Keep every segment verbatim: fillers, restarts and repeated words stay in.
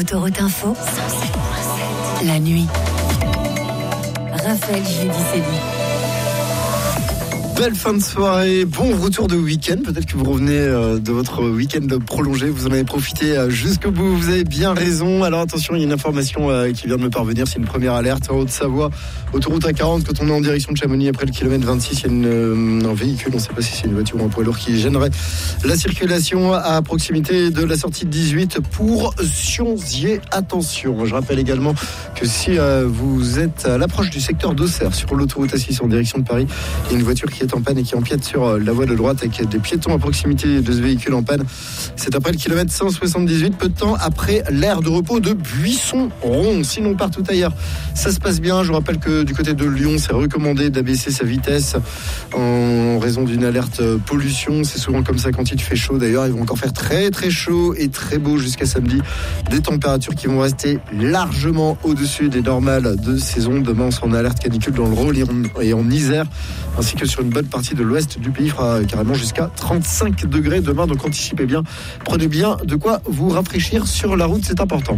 Autoroute Info, la nuit. Raphaël Giudicelli. Belle fin de soirée, bon retour de week-end. Peut-être que vous revenez de votre week-end prolongé, vous en avez profité jusqu'au bout, vous avez bien raison. Alors attention, il y a une information qui vient de me parvenir, c'est une première alerte en Haute-Savoie, autoroute A quarante, quand on est en direction de Chamonix après le kilomètre vingt-six, il y a une, un véhicule, on ne sait pas si c'est une voiture ou un poids lourd qui gênerait la circulation à proximité de la sortie de dix-huit pour Sionzier. Attention, je rappelle également que si vous êtes à l'approche du secteur d'Auxerre sur l'autoroute A six en direction de Paris, il y a une voiture qui est en panne et qui empiète sur la voie de droite avec des piétons à proximité de ce véhicule en panne. C'est après le kilomètre cent soixante-dix-huit, peu de temps après l'aire de repos de Buisson-Rond. Sinon, partout ailleurs, ça se passe bien. Je vous rappelle que du côté de Lyon, c'est recommandé d'abaisser sa vitesse en raison d'une alerte pollution. C'est souvent comme ça quand il fait chaud. D'ailleurs, ils vont encore faire très très chaud et très beau jusqu'à samedi. Des températures qui vont rester largement au-dessus des normales de saison. Demain, on sera en alerte canicule dans le Rhône et en Isère, ainsi que sur une bonne partie de l'ouest du pays. Il fera carrément jusqu'à trente-cinq degrés demain, donc anticipez bien, prenez bien de quoi vous rafraîchir sur la route, c'est important.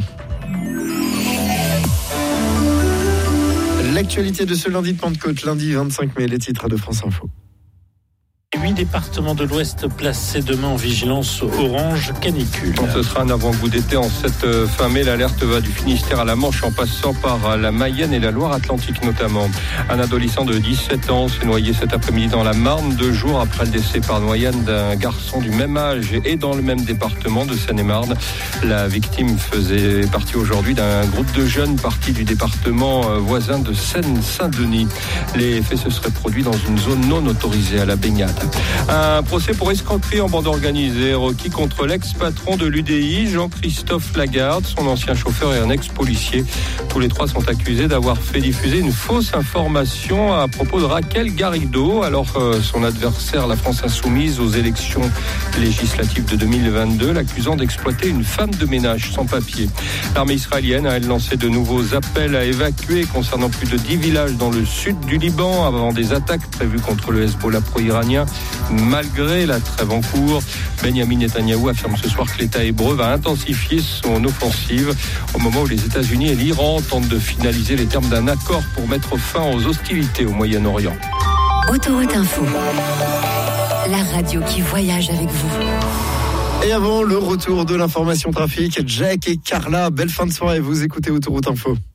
L'actualité de ce lundi de Pentecôte, lundi vingt-cinq mai, les titres de France Info. Huit départements de l'Ouest placés demain en vigilance orange canicule. Ce sera un avant-goût d'été en cette fin mai. L'alerte va du Finistère à la Manche en passant par la Mayenne et la Loire-Atlantique notamment. Un adolescent de dix-sept ans s'est noyé cet après-midi dans la Marne, deux jours après le décès par noyade d'un garçon du même âge et dans le même département de Seine-et-Marne. La victime faisait partie aujourd'hui d'un groupe de jeunes partis du département voisin de Seine-Saint-Denis. Les faits se seraient produits dans une zone non autorisée à la baignade. Un procès pour escroquerie en bande organisée requis contre l'ex-patron de l'U D I, Jean-Christophe Lagarde, son ancien chauffeur et un ex-policier. Tous les trois sont accusés d'avoir fait diffuser une fausse information à propos de Raquel Garrido, alors que son adversaire, la France Insoumise, aux élections législatives de deux mille vingt-deux, l'accusant d'exploiter une femme de ménage sans papier. L'armée israélienne a elle lancé de nouveaux appels à évacuer concernant plus de dix villages dans le sud du Liban avant des attaques prévues contre le Hezbollah pro-iranien. Malgré la trêve en cours, Benyamin Netanyahou affirme ce soir que l'État hébreu va intensifier son offensive au moment où les États-Unis et l'Iran tentent de finaliser les termes d'un accord pour mettre fin aux hostilités au Moyen-Orient. Autoroute Info, la radio qui voyage avec vous. Et avant le retour de l'information trafic, Jack et Carla, belle fin de soirée, vous écoutez Autoroute Info.